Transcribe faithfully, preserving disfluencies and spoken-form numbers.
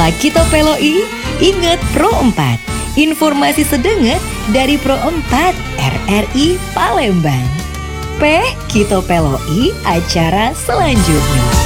Apa Kito Peloi? Ingat Pro empat. Informasi sedenget dari Pro empat R R I Palembang. Peh Kito Peloi acara selanjutnya.